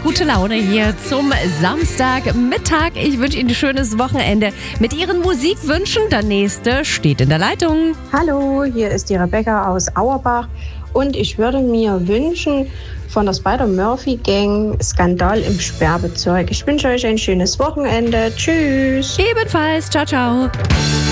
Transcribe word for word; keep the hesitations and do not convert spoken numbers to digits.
gute Laune hier zum Samstagmittag. Ich wünsche Ihnen ein schönes Wochenende mit Ihren Musikwünschen. Der nächste steht in der Leitung. Hallo, hier ist die Rebecca aus Auerbach und ich würde mir wünschen von der Spider-Murphy-Gang Skandal im Sperrbezirk. Ich wünsche euch ein schönes Wochenende. Tschüss. Ebenfalls. Ciao, ciao.